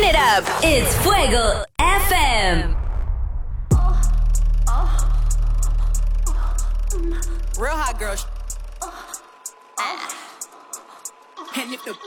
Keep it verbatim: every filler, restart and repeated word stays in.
it up. It's Fuego F M. Real hot girl. And if the